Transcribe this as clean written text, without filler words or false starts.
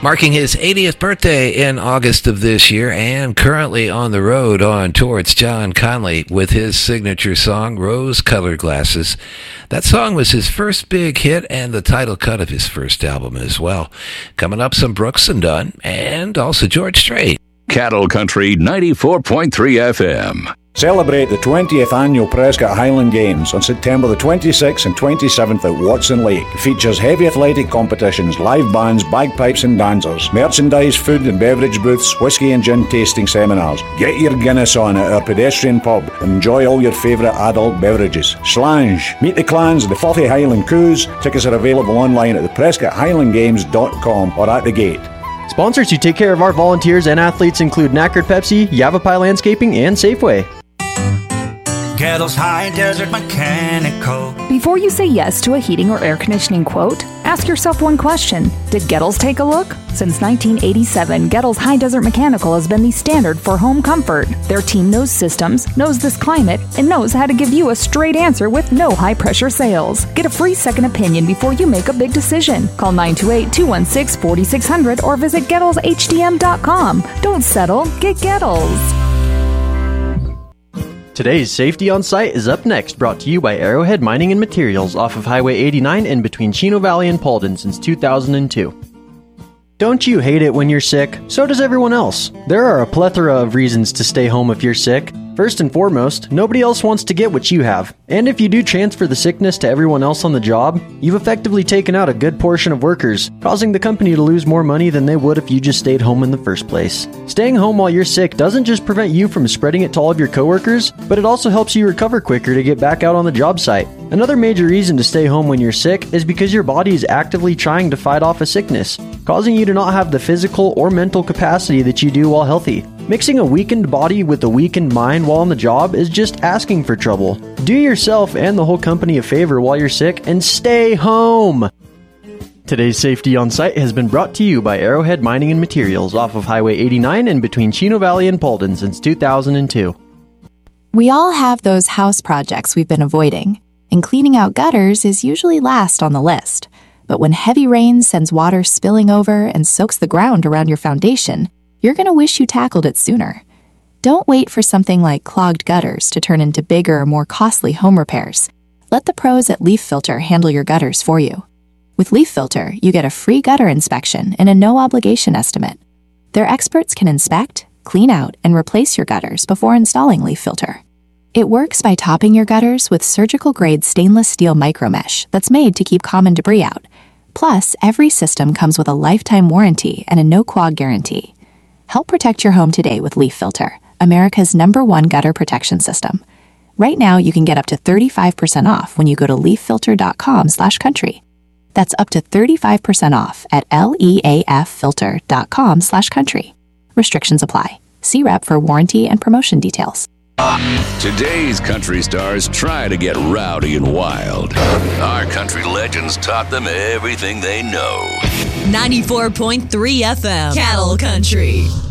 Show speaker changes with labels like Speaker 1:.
Speaker 1: marking his 80th birthday in August of this year, and currently on the road on tour. It's John Conlee with his signature song, Rose-Colored Glasses. That song was his first big hit and the title cut of his first album as well. Coming up, some Brooks and Dunn, and also George Strait.
Speaker 2: Cattle Country 94.3 FM.
Speaker 3: Celebrate the 20th annual Prescott Highland Games on September the 26th and 27th at Watson Lake. It features heavy athletic competitions, live bands, bagpipes and dancers, merchandise, food and beverage booths, whiskey and gin tasting seminars. Get your Guinness on at our pedestrian pub and enjoy all your favourite adult beverages. Slange. Meet the clans of the Fluffy Highland Coos. Tickets are available online at theprescotthighlandgames.com or at the gate.
Speaker 4: Sponsors who take care of our volunteers and athletes include Knackert Pepsi, Yavapai Landscaping, and Safeway.
Speaker 5: Kettles High Desert Mechanical.
Speaker 6: Before you say yes to a heating or air conditioning quote, ask yourself one question. Did Gettles take a look? Since 1987, Gettles High Desert Mechanical has been the standard for home comfort. Their team knows systems, knows this climate, and knows how to give you a straight answer with no high-pressure sales. Get a free second opinion before you make a big decision. Call 928-216-4600 or visit GettlesHDM.com. Don't settle. Get Gettles.
Speaker 4: Today's Safety on Site is up next, brought to you by Arrowhead Mining and Materials off of Highway 89 and between Chino Valley and Paulden since 2002. Don't you hate it when you're sick? So does everyone else. There are a plethora of reasons to stay home if you're sick. First and foremost, nobody else wants to get what you have. And if you do transfer the sickness to everyone else on the job, you've effectively taken out a good portion of workers, causing the company to lose more money than they would if you just stayed home in the first place. Staying home while you're sick doesn't just prevent you from spreading it to all of your coworkers, but it also helps you recover quicker to get back out on the job site. Another major reason to stay home when you're sick is because your body is actively trying to fight off a sickness, causing you to not have the physical or mental capacity that you do while healthy. Mixing a weakened body with a weakened mind while on the job is just asking for trouble. Do yourself and the whole company a favor while you're sick and stay home! Today's Safety on Site has been brought to you by Arrowhead Mining and Materials off of Highway 89 and between Chino Valley and Paulden since 2002.
Speaker 7: We all have those house projects we've been avoiding, and cleaning out gutters is usually last on the list. But when heavy rain sends water spilling over and soaks the ground around your foundation, you're going to wish you tackled it sooner. Don't wait for something like clogged gutters to turn into bigger, more costly home repairs. Let the pros at Leaf Filter handle your gutters for you. With Leaf Filter, you get a free gutter inspection and a no-obligation estimate. Their experts can inspect, clean out, and replace your gutters before installing Leaf Filter. It works by topping your gutters with surgical-grade stainless steel micromesh that's made to keep common debris out. Plus, every system comes with a lifetime warranty and a no-clog guarantee. Help protect your home today with Leaf Filter, America's #1 gutter protection system. Right now, you can get up to 35% off when you go to leaffilter.com/country. That's up to 35% off at leaffilter.com/country. Restrictions apply. See rep for warranty and promotion details.
Speaker 2: Today's country stars try to get rowdy and wild. Our country legends taught them everything they know.
Speaker 8: 94.3 FM, Cattle Country.